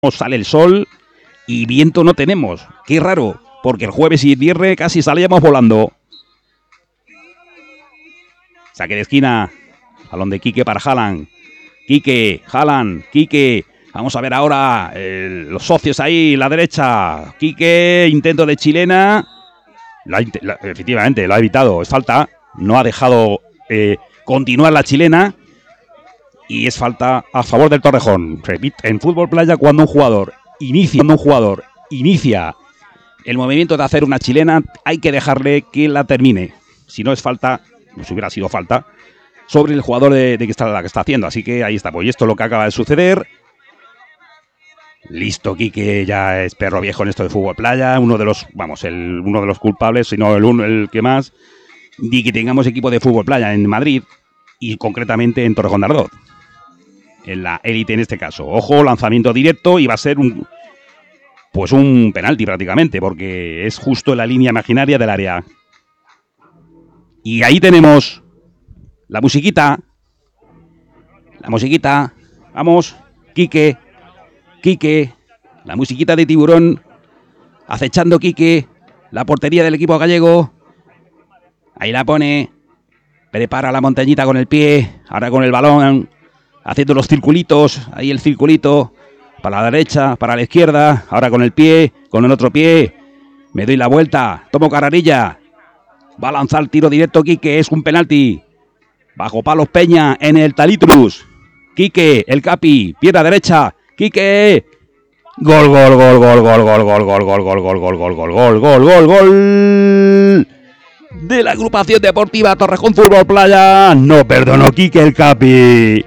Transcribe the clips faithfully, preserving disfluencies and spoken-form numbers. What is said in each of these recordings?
sale el sol y viento no tenemos. Qué raro, porque el jueves y el viernes casi salíamos volando. Saque de esquina, balón de Quique para Haaland. Quique, Haaland, Quique. Vamos a ver ahora eh, los socios ahí, la derecha. Quique, intento de chilena. La, la, efectivamente, lo ha evitado, es falta. No ha dejado eh, continuar la chilena. Y es falta a favor del Torrejón. Repito, en fútbol playa, cuando un jugador inicia, cuando un jugador inicia el movimiento de hacer una chilena, hay que dejarle que la termine. Si no es falta, pues hubiera sido falta sobre el jugador de, de que está, la que está haciendo. Así que ahí está. Pues esto es lo que acaba de suceder. Listo, Quique ya es perro viejo en esto de fútbol playa. Uno de los, vamos, el, uno de los culpables, si no el uno, el que más, de que tengamos equipo de fútbol playa en Madrid y concretamente en Torrejón de Ardoz. En la élite en este caso. Ojo, lanzamiento directo y va a ser un pues un penalti prácticamente, porque es justo en la línea imaginaria del área. Y ahí tenemos la musiquita. La musiquita. Vamos, Quique. Quique. La musiquita de Tiburón. Acechando Quique. La portería del equipo gallego. Ahí la pone. Prepara la montañita con el pie. Ahora con el balón. Haciendo los circulitos, ahí el circulito, para la derecha, para la izquierda, ahora con el pie, con el otro pie, me doy la vuelta, tomo carrerilla, va a lanzar tiro directo Quique, es un penalti, bajo palos Peña en el Talitrus, Quique, el Capi, pierna derecha, Quique, gol, gol, gol, gol, gol, gol, gol, gol, gol, gol, gol, gol, gol, gol, gol, gol, gol, gol, de la agrupación deportiva Torrejón Fútbol Playa, no perdonó Quique el Capi.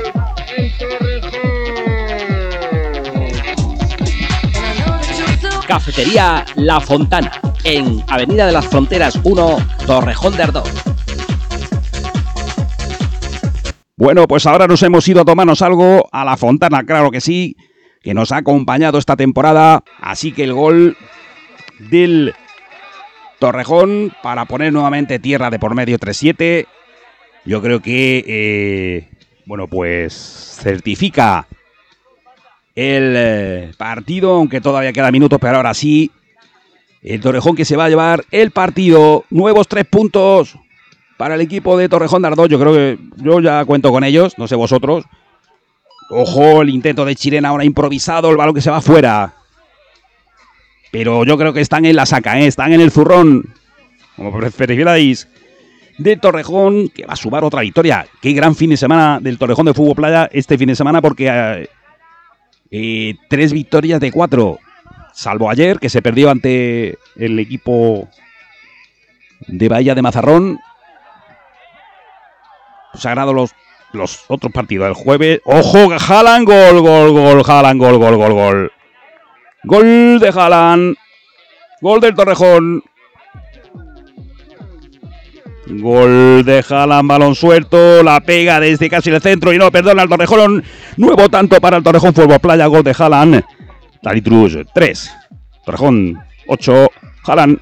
Cafetería La Fontana, en Avenida de las Fronteras uno, Torrejón de Ardoz. Bueno, pues ahora nos hemos ido a tomarnos algo a La Fontana, claro que sí, que nos ha acompañado esta temporada. Así que el gol del Torrejón para poner nuevamente tierra de por medio tres siete. Yo creo que, eh, bueno, pues certifica el eh, partido, aunque todavía queda minutos, pero ahora sí, el Torrejón que se va a llevar el partido. Nuevos tres puntos para el equipo de Torrejón de Ardoz. Yo creo que yo ya cuento con ellos, no sé vosotros. Ojo, el intento de chilena ahora improvisado, el balón que se va fuera. Pero yo creo que están en la saca, ¿eh? Están en el zurrón, como prefierais, de Torrejón, que va a sumar otra victoria. Qué gran fin de semana del Torrejón de Fútbol Playa este fin de semana, porque eh, eh, tres victorias de cuatro, salvo ayer, que se perdió ante el equipo de Bahía de Mazarrón. Se han ganado los, los otros partidos del jueves. ¡Ojo! Haaland, gol, gol, gol, Haaland, gol, gol, gol, gol. Gol de Haaland. Gol del Torrejón. Gol de Haaland, balón suelto, la pega desde casi el centro y no perdona al Torrejón. Nuevo tanto para el Torrejón Fútbol Playa, gol de Haaland. Talitrus tres, Torrejón ocho, Haaland.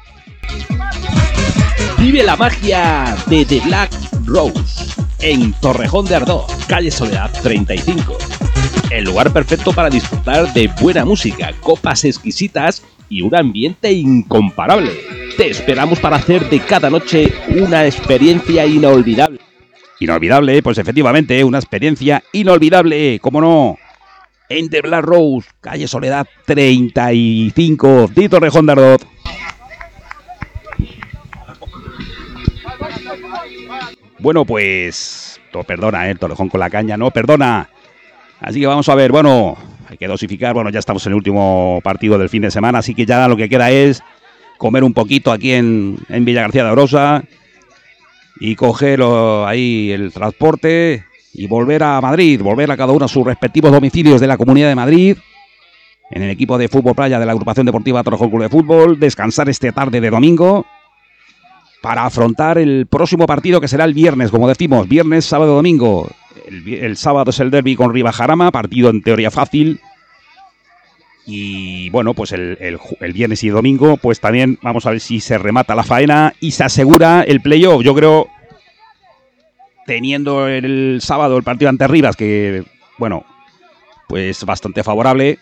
Vive la magia de The Black Rose en Torrejón de Ardoz, calle Soledad treinta y cinco. El lugar perfecto para disfrutar de buena música, copas exquisitas y un ambiente incomparable. Te esperamos para hacer de cada noche una experiencia inolvidable. Inolvidable, pues efectivamente, una experiencia inolvidable, cómo no. En The Black Rose, calle Soledad treinta y cinco, de Torrejón de Ardoz. Bueno, pues, no perdona, eh, el Torrejón con la caña, no perdona. Así que vamos a ver, bueno, hay que dosificar, bueno, ya estamos en el último partido del fin de semana, así que ya lo que queda es comer un poquito aquí en, en Villa García de Orosa y coger oh, ahí el transporte y volver a Madrid, volver a cada uno a sus respectivos domicilios de la Comunidad de Madrid, en el equipo de fútbol playa de la agrupación deportiva Torrejón Club de Fútbol, descansar esta tarde de domingo para afrontar el próximo partido que será el viernes, como decimos, viernes, sábado, domingo. El, el sábado es el derbi con Ribajarama, partido en teoría fácil. Y bueno, pues el, el, el viernes y domingo, pues también vamos a ver si se remata la faena y se asegura el playoff. Yo creo, teniendo el sábado el partido ante Rivas, que bueno, pues bastante favorable,